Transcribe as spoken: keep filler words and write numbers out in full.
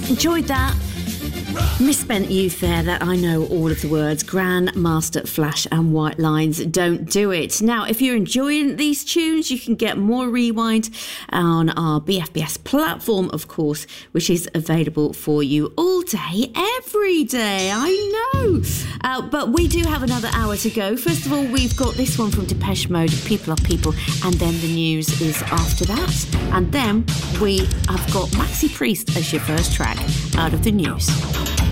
Enjoyed that. Misspent youth there, that I know all of the words. Grandmaster Flash and White Lines, Don't Do It. Now, if you're enjoying these tunes, you can get more Rewind on our B F B S platform, of course, which is available for you all day, every day. I know. Uh, but we do have another hour to go. First of all, we've got this one from Depeche Mode, People Are People, and then the news is after that. And then we have got Maxi Priest as your first track out of the news.